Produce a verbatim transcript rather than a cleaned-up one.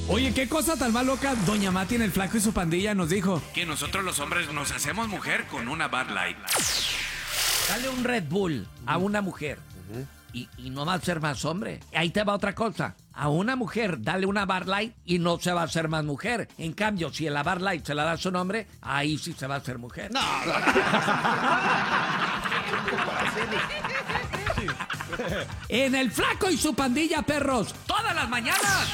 Oye, qué cosa tan más loca. Doña Mati en El Flaco y su pandilla nos dijo Que nosotros los hombres nos hacemos mujer con una Bud Light. Dale un Red Bull a una mujer y, y no va a ser más hombre. Ahí te va otra cosa. A una mujer dale una Bud Light y no se va a hacer más mujer. En cambio, si la Bud Light se la da a su hombre, ahí sí se va a hacer mujer. No. en El Flaco y su pandilla, perros, todas las mañanas.